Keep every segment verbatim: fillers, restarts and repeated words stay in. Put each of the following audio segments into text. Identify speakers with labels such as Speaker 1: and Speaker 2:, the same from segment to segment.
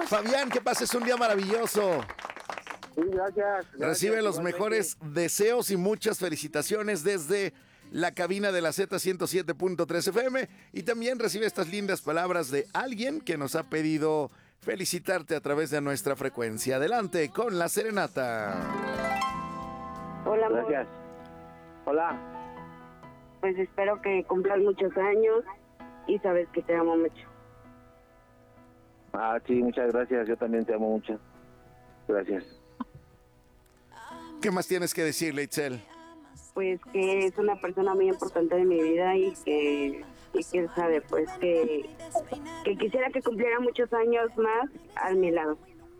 Speaker 1: Fabián, que pases un día maravilloso.
Speaker 2: Sí, gracias. gracias
Speaker 1: Recibe los
Speaker 2: igualmente.
Speaker 1: mejores deseos y muchas felicitaciones desde la cabina de la Z ciento siete punto tres F M, y también recibe estas lindas palabras de alguien que nos ha pedido felicitarte a través de nuestra frecuencia. Adelante con la serenata.
Speaker 3: Hola, amor.
Speaker 2: Gracias. Hola.
Speaker 3: Pues espero que cumplas muchos años y sabes que te amo mucho.
Speaker 2: Ah, sí, muchas gracias. Yo también te amo mucho. Gracias.
Speaker 1: ¿Qué más tienes que decirle, Itzel?
Speaker 3: Pues que es una persona muy importante de mi vida y que, y que sabe, pues que, que quisiera que cumpliera muchos años más a mi lado.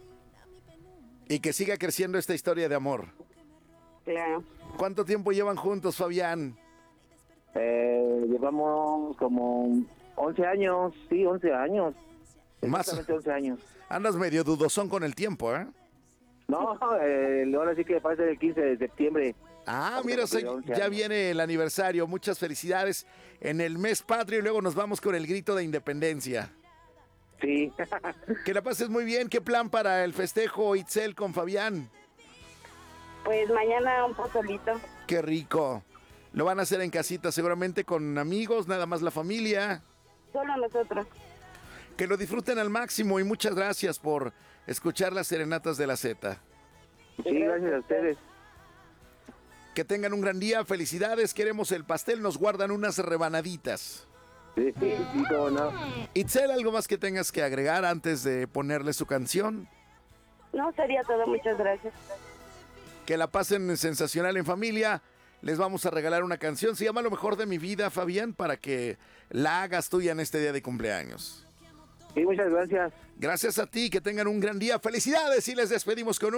Speaker 1: Y que siga creciendo esta historia de amor.
Speaker 3: Claro.
Speaker 1: ¿Cuánto tiempo llevan juntos, Fabián?
Speaker 2: Eh, llevamos como once años. Sí, once años.
Speaker 1: Más.
Speaker 2: Exactamente once años.
Speaker 1: Andas medio dudosón con el tiempo, ¿eh?
Speaker 2: No, eh, ahora sí que parece el quince de septiembre.
Speaker 1: Ah,
Speaker 2: Vamos
Speaker 1: mira,
Speaker 2: a cumplir
Speaker 1: se-
Speaker 2: once
Speaker 1: ya
Speaker 2: años.
Speaker 1: viene el aniversario. Muchas felicidades en el mes patrio y luego nos vamos con el grito de independencia.
Speaker 2: Sí.
Speaker 1: Que la pases muy bien. ¿Qué plan para el festejo, Itzel, con Fabián?
Speaker 3: Pues mañana un pozolito.
Speaker 1: Qué rico. Lo van a hacer en casita, seguramente con amigos, nada más la familia.
Speaker 3: Solo nosotros.
Speaker 1: Que lo disfruten al máximo y muchas gracias por escuchar las serenatas de la Z.
Speaker 2: Sí, gracias a ustedes.
Speaker 1: Que tengan un gran día, felicidades, queremos el pastel, nos guardan unas rebanaditas.
Speaker 2: Sí, sí, sí, cómo no.
Speaker 1: Itzel, ¿algo más que tengas que agregar antes de ponerle su canción?
Speaker 3: No, sería todo. Muchas gracias.
Speaker 1: Que la pasen sensacional en familia. Les vamos a regalar una canción, se llama Lo mejor de mi vida, Fabián, para que la hagas tuya en este día de cumpleaños.
Speaker 2: Sí, muchas gracias.
Speaker 1: Gracias a ti, que tengan un gran día, felicidades y les despedimos con un